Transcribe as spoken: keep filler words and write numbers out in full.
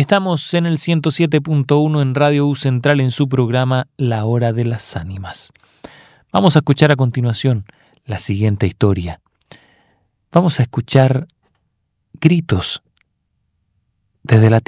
Estamos en el ciento siete punto uno en Radio U Central en su programa La Hora de las Ánimas. Vamos a escuchar a continuación la siguiente historia. Vamos a escuchar gritos desde la